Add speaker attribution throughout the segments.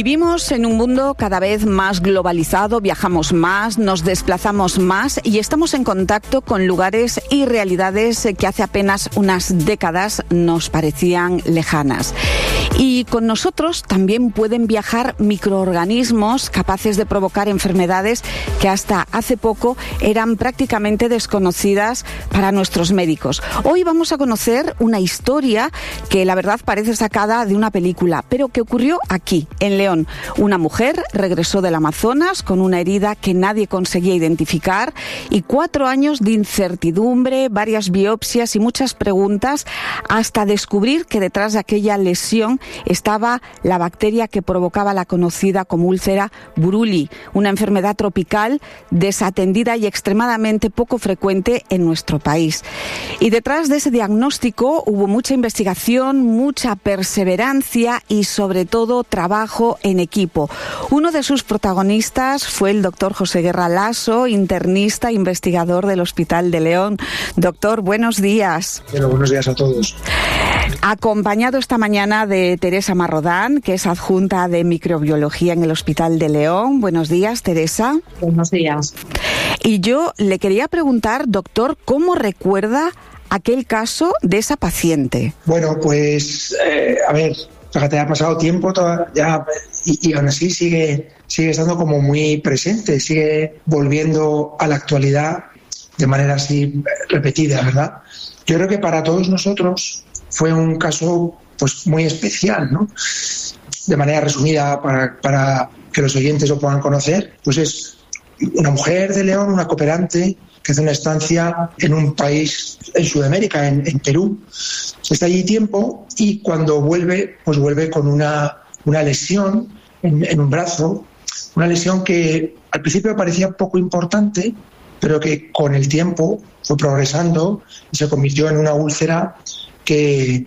Speaker 1: Vivimos en un mundo cada vez más globalizado, viajamos más, nos desplazamos más y estamos en contacto con lugares y realidades que hace apenas unas décadas nos parecían lejanas. Y con nosotros también pueden viajar microorganismos capaces de provocar enfermedades que hasta hace poco eran prácticamente desconocidas para nuestros médicos. Hoy vamos a conocer una historia que la verdad parece sacada de una película, pero que ocurrió aquí, en León. Una mujer regresó del Amazonas con una herida que nadie conseguía identificar y 4 años de incertidumbre, varias biopsias y muchas preguntas hasta descubrir que detrás de aquella lesión estaba la bacteria que provocaba la conocida como úlcera Buruli, una enfermedad tropical desatendida y extremadamente poco frecuente en nuestro país. Y detrás de ese diagnóstico hubo mucha investigación, mucha perseverancia y sobre todo trabajo en equipo. Uno de sus protagonistas fue el doctor José Guerra Lasso, internista e investigador del Hospital de León. Doctor, buenos días.
Speaker 2: Bueno, buenos días a todos.
Speaker 1: Acompañado esta mañana de Teresa Marrodán, que es adjunta de microbiología en el Hospital de León. Buenos días, Teresa.
Speaker 3: Buenos días.
Speaker 1: Y yo le quería preguntar, doctor, ¿cómo recuerda aquel caso de esa paciente?
Speaker 2: Bueno, pues, a ver, fíjate, ha pasado tiempo ya, y aún así sigue estando como muy presente, sigue volviendo a la actualidad de manera así repetida, ¿verdad? Yo creo que para todos nosotros fue un caso pues muy especial, ¿no? De manera resumida, para que los oyentes lo puedan conocer, pues es una mujer de León, una cooperante, que hace una estancia en un país en Sudamérica, en Perú. Está allí tiempo y cuando vuelve, pues vuelve con una lesión en un brazo, una lesión que al principio parecía poco importante, pero que con el tiempo fue progresando y se convirtió en una úlcera que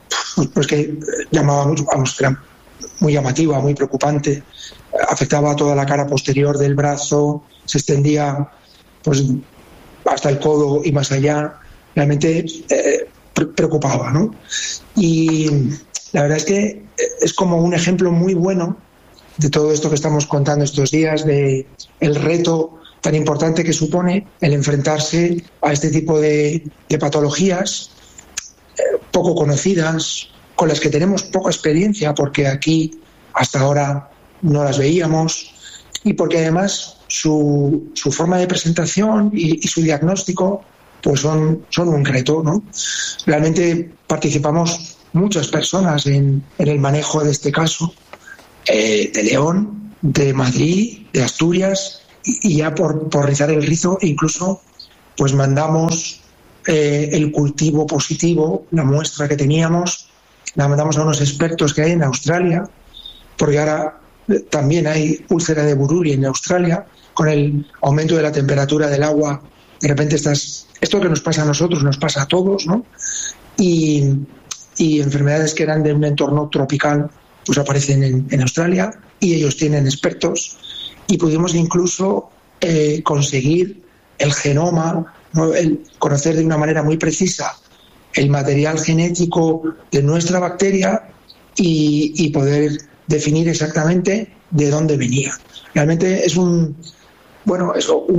Speaker 2: llamaba mucho, vamos, era muy llamativa, muy preocupante, afectaba a toda la cara posterior del brazo, se extendía pues hasta el codo y más allá, realmente preocupaba, ¿no? Y la verdad es que es como un ejemplo muy bueno de todo esto que estamos contando estos días, de el reto tan importante que supone el enfrentarse a este tipo de patologías poco conocidas, con las que tenemos poca experiencia, porque aquí hasta ahora no las veíamos, y porque además su forma de presentación y su diagnóstico pues son un reto, ¿no? Realmente participamos muchas personas en el manejo de este caso, de León, de Madrid, de Asturias, y ya por rizar el rizo, incluso pues mandamos el cultivo positivo, la muestra que teníamos, la mandamos a unos expertos que hay en Australia, porque ahora también hay úlcera de Buruli en Australia. Con el aumento de la temperatura del agua, de repente esto que nos pasa a nosotros nos pasa a todos, ¿no? Y enfermedades que eran de un entorno tropical pues aparecen en Australia, y ellos tienen expertos, y pudimos incluso conseguir el genoma, ¿no? El conocer de una manera muy precisa el material genético de nuestra bacteria y poder definir exactamente de dónde venía. Realmente es una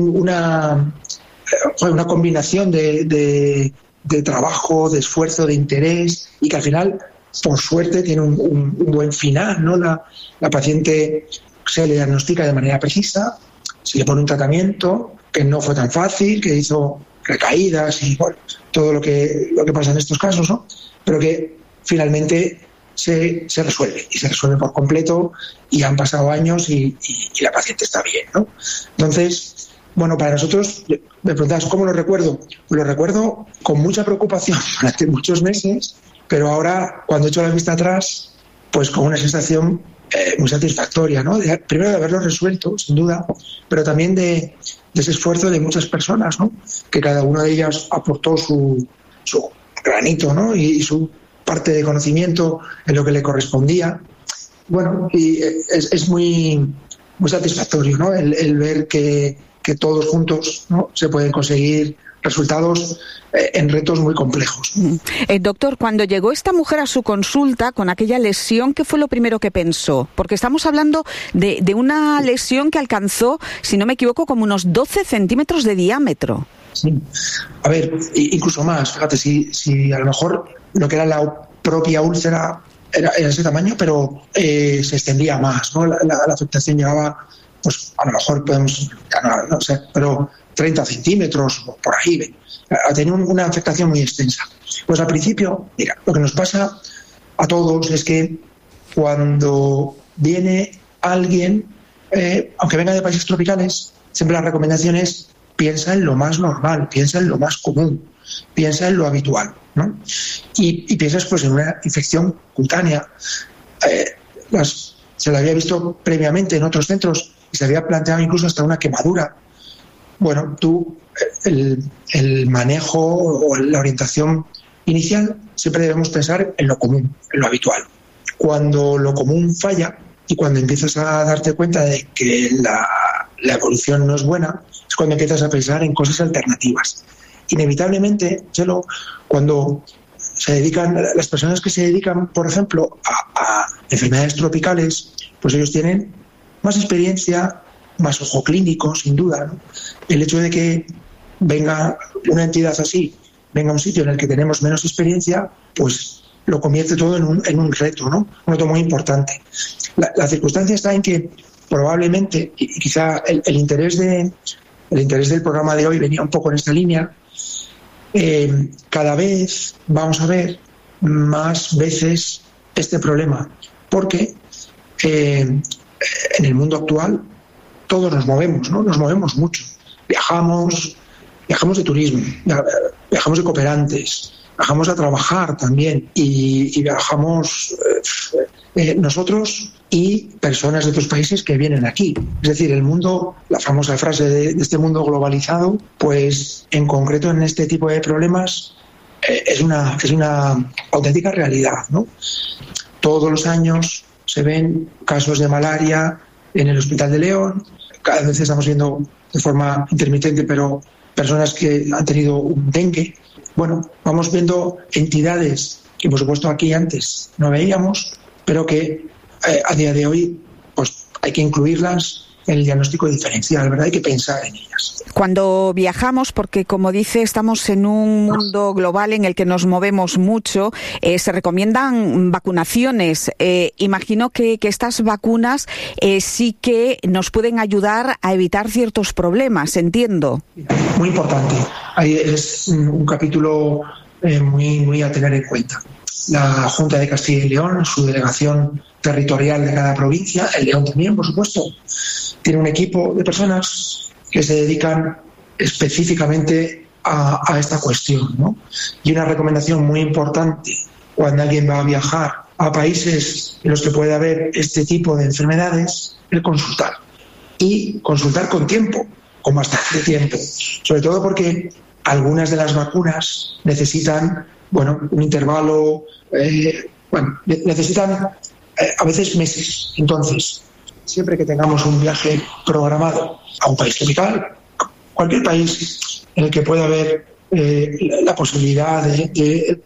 Speaker 2: combinación de trabajo, de esfuerzo, de interés, y que al final, por suerte, tiene un buen final, ¿no? La paciente se le diagnostica de manera precisa, se le pone un tratamiento que no fue tan fácil, que hizo recaídas y bueno, todo lo que pasa en estos casos, ¿no? Pero que finalmente se resuelve, y se resuelve por completo, y han pasado años y la paciente está bien, ¿no? Entonces, bueno, para nosotros, me preguntabas ¿cómo lo recuerdo? Pues lo recuerdo con mucha preocupación durante muchos meses, pero ahora, cuando echo la vista atrás, pues con una sensación muy satisfactoria, ¿no? Primero de haberlo resuelto, sin duda, pero también de ese esfuerzo de muchas personas, ¿no? Que cada una de ellas aportó su granito, ¿no? Y su parte de conocimiento en lo que le correspondía. Bueno, y es muy satisfactorio, ¿no? El ver que todos juntos, ¿no? Se pueden conseguir resultados en retos muy complejos.
Speaker 1: Doctor, cuando llegó esta mujer a su consulta con aquella lesión, ¿qué fue lo primero que pensó? Porque estamos hablando de una lesión que alcanzó, si no me equivoco, como unos 12 centímetros de diámetro.
Speaker 2: Sí. A ver, incluso más, fíjate, si a lo mejor lo que era la propia úlcera era ese tamaño, pero se extendía más, ¿no? La afectación llegaba, pues a lo mejor podemos, no sé, pero 30 centímetros, por ahí, a tener una afectación muy extensa. Pues al principio, mira, lo que nos pasa a todos es que cuando viene alguien, aunque venga de países tropicales, siempre la recomendación es piensa en lo más normal, piensa en lo más común, piensa en lo habitual, ¿no? Y piensas pues en una infección cutánea. Se la había visto previamente en otros centros y se había planteado incluso hasta una quemadura. Bueno, el manejo o la orientación inicial siempre debemos pensar en lo común, en lo habitual. Cuando lo común falla y cuando empiezas a darte cuenta de que la evolución no es buena, es cuando empiezas a pensar en cosas alternativas. Inevitablemente, Chelo, cuando se dedican, las personas que se dedican, por ejemplo, a enfermedades tropicales, pues ellos tienen más experiencia, más ojo clínico, sin duda, ¿no? El hecho de que venga una entidad así, venga a un sitio en el que tenemos menos experiencia, pues lo convierte todo en un reto, ¿no? Un reto muy importante. La circunstancia está en que probablemente, y quizá el interés del programa de hoy venía un poco en esta línea, cada vez vamos a ver más veces este problema, porque en el mundo actual todos nos movemos, ¿no? Nos movemos mucho. Viajamos de turismo, viajamos de cooperantes, viajamos a trabajar también y viajamos nosotros y personas de otros países que vienen aquí. Es decir, el mundo, la famosa frase de este mundo globalizado, pues en concreto en este tipo de problemas es una auténtica realidad, ¿no? Todos los años se ven casos de malaria en el Hospital de León. Cada vez estamos viendo de forma intermitente, pero personas que han tenido un dengue. Bueno, vamos viendo entidades que por supuesto aquí antes no veíamos, pero que a día de hoy pues hay que incluirlas en el diagnóstico diferencial, ¿verdad? Hay que pensar en ellas.
Speaker 1: Cuando viajamos, porque como dice, estamos en un mundo global en el que nos movemos mucho, se recomiendan vacunaciones. Imagino que estas vacunas sí que nos pueden ayudar a evitar ciertos problemas, entiendo.
Speaker 2: Muy importante. Ahí es un capítulo muy a tener en cuenta. La Junta de Castilla y León, su delegación territorial de cada provincia, el León también, por supuesto, tiene un equipo de personas que se dedican específicamente a esta cuestión, ¿no? Y una recomendación muy importante cuando alguien va a viajar a países en los que puede haber este tipo de enfermedades, el consultar. Y consultar con tiempo, con bastante tiempo. Sobre todo porque algunas de las vacunas necesitan, un intervalo, necesitan a veces meses. Entonces, siempre que tengamos un viaje programado a un país tropical, cualquier país en el que pueda haber la posibilidad de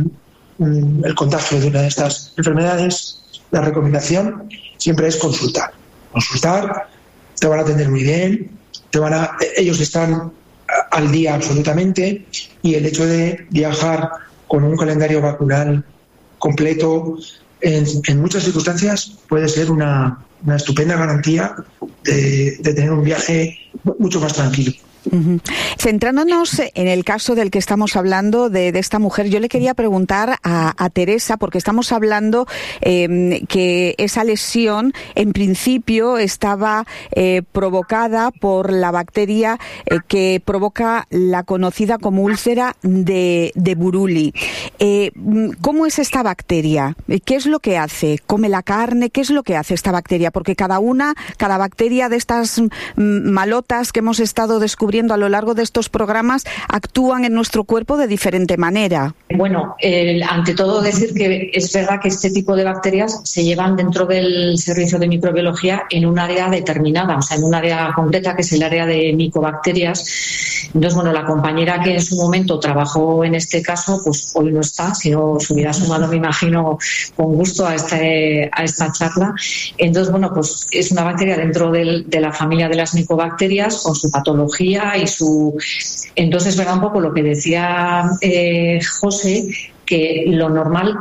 Speaker 2: el contagio de una de estas enfermedades, la recomendación siempre es consultar. Consultar, te van a atender muy bien, ellos están al día absolutamente, y el hecho de viajar con un calendario vacunal completo en muchas circunstancias puede ser una estupenda garantía de tener un viaje mucho más tranquilo.
Speaker 1: Uh-huh. Centrándonos en el caso del que estamos hablando, de esta mujer, yo le quería preguntar a Teresa, porque estamos hablando que esa lesión en principio estaba provocada por la bacteria que provoca la conocida como úlcera de Buruli. ¿Cómo es esta bacteria? ¿Qué es lo que hace? ¿Come la carne? ¿Qué es lo que hace esta bacteria? Porque cada bacteria de estas malotas que hemos estado descubriendo descubriendo a lo largo de estos programas actúan en nuestro cuerpo de diferente manera.
Speaker 3: Bueno, ante todo decir que es verdad que este tipo de bacterias se llevan dentro del servicio de microbiología en un área determinada, o sea, en un área concreta que es el área de micobacterias. Entonces, bueno, la compañera que en su momento trabajó en este caso, pues hoy no está, si no se hubiera sumado, me imagino, con gusto a esta charla. Entonces, bueno, pues es una bacteria dentro de la familia de las micobacterias con su patología y su... Entonces, verá un poco lo que decía José, que lo normal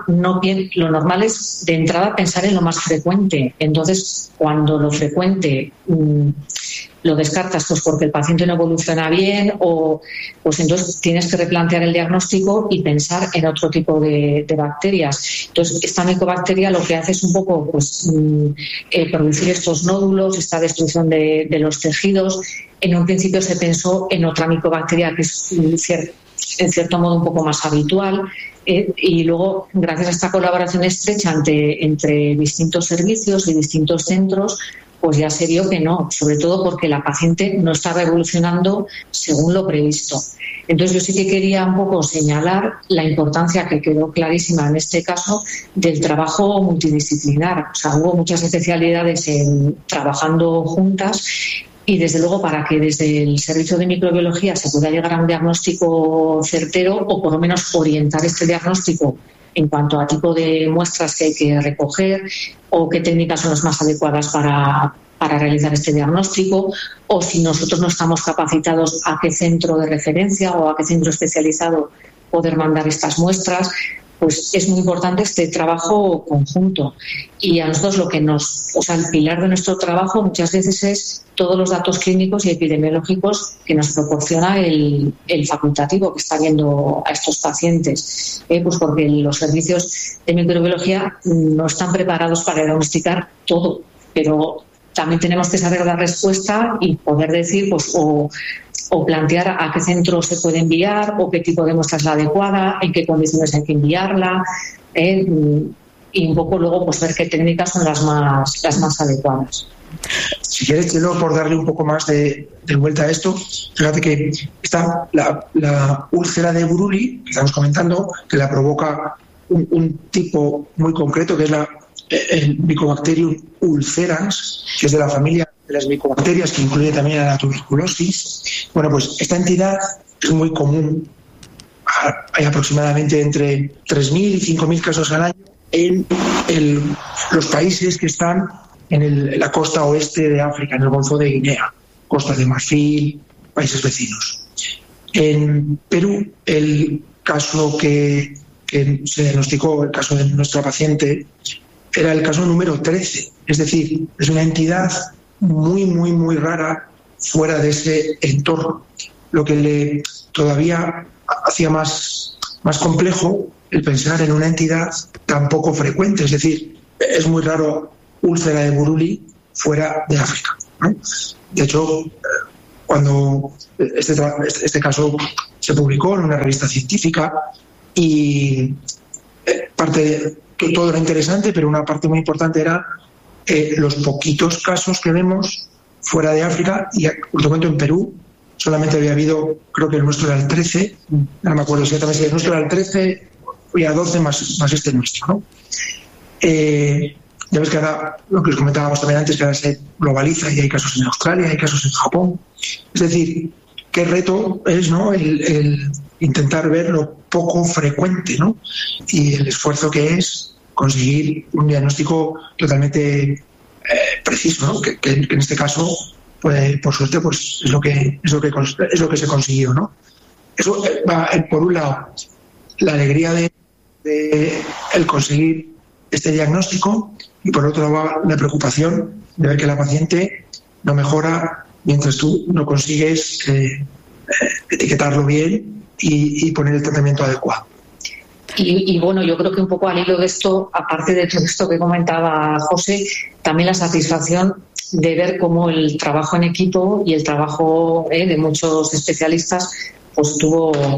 Speaker 3: es de entrada pensar en lo más frecuente. Entonces, cuando lo frecuente lo descartas pues porque el paciente no evoluciona bien, o pues entonces tienes que replantear el diagnóstico y pensar en otro tipo de bacterias. Entonces, esta micobacteria lo que hace es un poco pues producir estos nódulos, esta destrucción de los tejidos. En un principio se pensó en otra micobacteria que es en cierto modo un poco más habitual, y luego, gracias a esta colaboración estrecha entre distintos servicios y distintos centros, pues ya se vio que no, sobre todo porque la paciente no estaba evolucionando según lo previsto. Entonces, yo sí que quería un poco señalar la importancia, que quedó clarísima en este caso, del trabajo multidisciplinar. O sea, hubo muchas especialidades trabajando juntas. Y, desde luego, para que desde el servicio de microbiología se pueda llegar a un diagnóstico certero, o por lo menos orientar este diagnóstico en cuanto a tipo de muestras que hay que recoger o qué técnicas son las más adecuadas para realizar este diagnóstico, o si nosotros no estamos capacitados, a qué centro de referencia o a qué centro especializado poder mandar estas muestras. Pues es muy importante este trabajo conjunto. Y a nosotros el pilar de nuestro trabajo muchas veces es todos los datos clínicos y epidemiológicos que nos proporciona el facultativo que está viendo a estos pacientes. Pues porque los servicios de microbiología no están preparados para diagnosticar todo, pero también tenemos que saber dar respuesta y poder decir, pues, o plantear a qué centro se puede enviar, o qué tipo de muestra es la adecuada, en qué condiciones hay que enviarla, y un poco luego pues ver qué técnicas son las más adecuadas.
Speaker 2: Si quieres, Chelo, por darle un poco más de vuelta a esto, fíjate que está la úlcera de Buruli, que estamos comentando, que la provoca un tipo muy concreto, que es el Mycobacterium ulcerans, que es de la familia de las micobacterias, que incluye también a la tuberculosis. Bueno, pues esta entidad es muy común. Hay aproximadamente entre 3.000 y 5.000 casos al año en los países que están en la costa oeste de África, en el Golfo de Guinea, Costa de Marfil, países vecinos. En Perú, el caso que se diagnosticó, el caso de nuestra paciente, era el caso número 13. Es decir, es una entidad muy, muy, muy rara fuera de ese entorno, lo que le todavía hacía más complejo el pensar en una entidad tan poco frecuente. Es decir, es muy raro úlcera de Buruli fuera de África, ¿no? De hecho, cuando este caso se publicó en una revista científica, y todo era interesante, pero una parte muy importante era los poquitos casos que vemos fuera de África, y por lo tanto en Perú solamente había habido, creo que el nuestro era el 13, no me acuerdo exactamente si el nuestro era el 13 o ya 12 más este nuestro, ¿no? Ya ves que ahora, lo que os comentábamos también antes, que ahora se globaliza y hay casos en Australia, hay casos en Japón. Es decir, qué reto es, ¿no?, el intentar ver lo poco frecuente, ¿no?, y el esfuerzo que es conseguir un diagnóstico totalmente preciso, ¿no?, que en este caso, pues, por suerte, pues es lo que se consiguió, ¿no? Eso va, por un lado, la alegría de el conseguir este diagnóstico, y por otro lado la preocupación de ver que la paciente no mejora mientras tú no consigues etiquetarlo bien y poner el tratamiento adecuado.
Speaker 3: Y bueno, yo creo que un poco al hilo de esto, aparte de todo esto que comentaba José, también la satisfacción de ver cómo el trabajo en equipo y el trabajo de muchos especialistas pues tuvo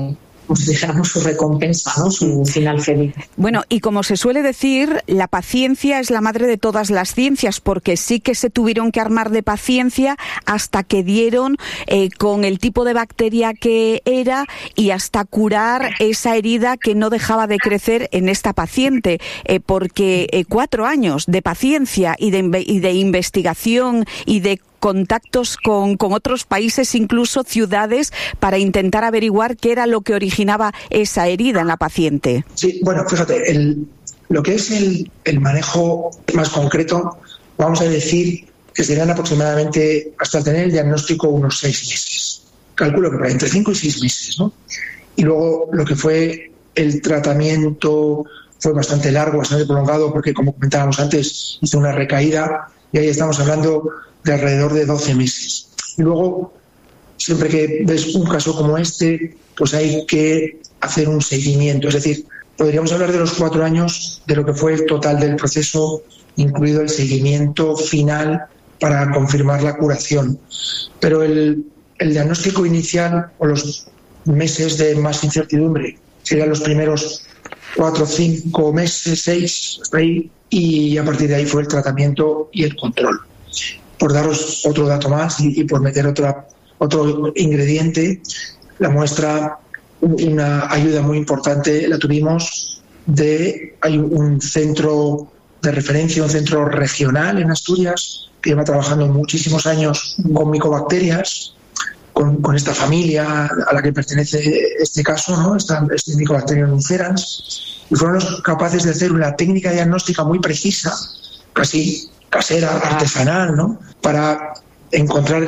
Speaker 3: pues dijéramos, su recompensa, ¿no? Su final feliz.
Speaker 1: Bueno, y como se suele decir, la paciencia es la madre de todas las ciencias, porque sí que se tuvieron que armar de paciencia hasta que dieron con el tipo de bacteria que era y hasta curar esa herida que no dejaba de crecer en esta paciente, porque 4 años de paciencia y de investigación y de contactos con otros países, incluso ciudades, para intentar averiguar qué era lo que originaba esa herida en la paciente.
Speaker 2: Sí, bueno, fíjate, lo que es el manejo más concreto, vamos a decir que serían aproximadamente, hasta tener el diagnóstico, unos 6 meses. Calculo que para entre 5 y 6 meses, ¿no? Y luego lo que fue el tratamiento fue bastante largo, bastante prolongado, porque como comentábamos antes, hizo una recaída y ahí estamos hablando de alrededor de 12 meses. Y luego, siempre que ves un caso como este, pues hay que hacer un seguimiento. Es decir, podríamos hablar de los 4 años de lo que fue el total del proceso, incluido el seguimiento final para confirmar la curación. Pero el diagnóstico inicial o los meses de más incertidumbre serían los primeros 4, 5 meses, 6, hasta ahí, y a partir de ahí fue el tratamiento y el control. Por daros otro dato más y por meter otro ingrediente, la muestra, una ayuda muy importante la tuvimos hay un centro de referencia, un centro regional en Asturias que lleva trabajando muchísimos años con micobacterias, con esta familia a la que pertenece este caso, ¿no? Este Mycobacterium ulcerans, y fueron capaces de hacer una técnica diagnóstica muy precisa, casi casera, artesanal, ¿no? Para encontrar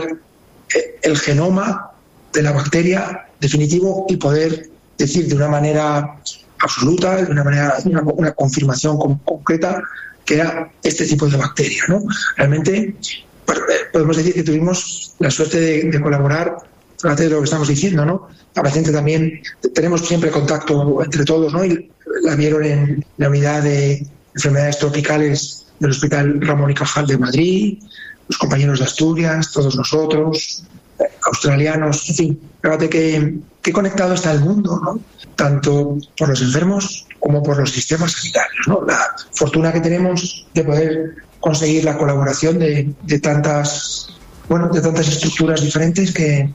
Speaker 2: el genoma de la bacteria definitivo y poder decir de una manera absoluta, de una confirmación concreta que era este tipo de bacteria, ¿no? Realmente podemos decir que tuvimos la suerte de colaborar, fíjate de lo que estamos diciendo, ¿no? La paciente también, tenemos siempre contacto entre todos, ¿no? Y la vieron en la unidad de enfermedades tropicales del Hospital Ramón y Cajal de Madrid, los compañeros de Asturias, todos nosotros, australianos, en fin, fíjate que conectado está el mundo, ¿no? Tanto por los enfermos como por los sistemas sanitarios, ¿no? La fortuna que tenemos de poder conseguir la colaboración de tantas estructuras diferentes que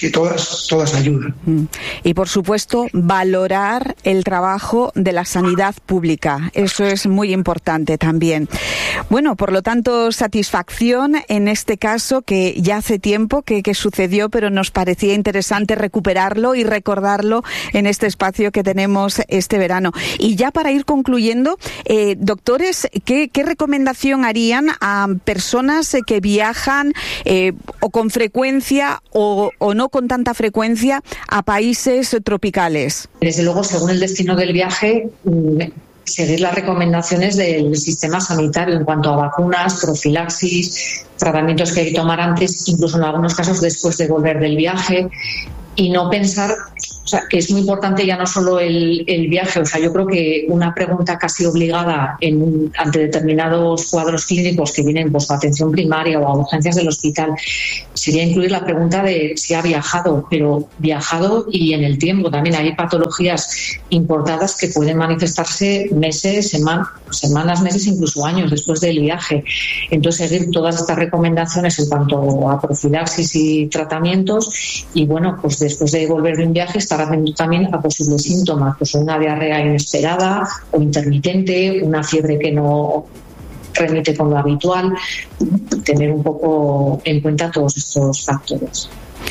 Speaker 2: todas ayudan.
Speaker 1: Y por supuesto, valorar el trabajo de la sanidad pública. Eso es muy importante también. Bueno, por lo tanto, satisfacción en este caso que ya hace tiempo que sucedió, pero nos parecía interesante recuperarlo y recordarlo en este espacio que tenemos este verano. Y ya para ir concluyendo, doctores, ¿qué recomendación harían a personas que viajan o con frecuencia o no con tanta frecuencia a países tropicales?
Speaker 3: Desde luego, según el destino del viaje, seguir las recomendaciones del sistema sanitario en cuanto a vacunas, profilaxis, tratamientos que hay que tomar antes, incluso en algunos casos después de volver del viaje, y no pensar, o sea, que es muy importante ya no solo el viaje. O sea, yo creo que una pregunta casi obligada ante determinados cuadros clínicos que vienen pues, a atención primaria o a urgencias del hospital sería incluir la pregunta de si ha viajado, pero viajado y en el tiempo. También hay patologías importadas que pueden manifestarse meses, semanas, meses, incluso años después del viaje. Entonces, seguir todas estas recomendaciones en cuanto a profilaxis y tratamientos, y bueno, pues después de volver de un viaje estar atento también a posibles síntomas, pues una diarrea inesperada o intermitente, una fiebre que no remite con lo habitual, tener un poco en cuenta todos estos factores.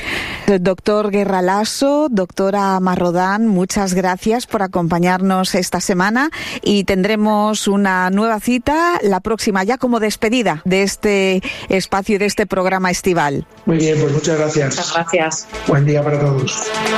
Speaker 1: Doctor Guerra Lasso, doctora Marrodán, muchas gracias por acompañarnos esta semana y tendremos una nueva cita la próxima, ya como despedida de este espacio, de este programa estival.
Speaker 2: Muy bien, pues muchas gracias.
Speaker 3: Muchas gracias.
Speaker 2: Buen día para todos.